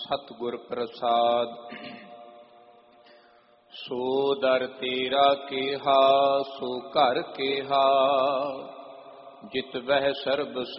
ਸਤਿਗੁਰ ਪ੍ਰਸਾਦ। ਸੋ ਦਰ ਤੇਰਾ ਕੇਹਾ ਸੋ ਘਰ ਕੇਹਾ, ਜਿਤ ਵਹਿ ਸਰਬ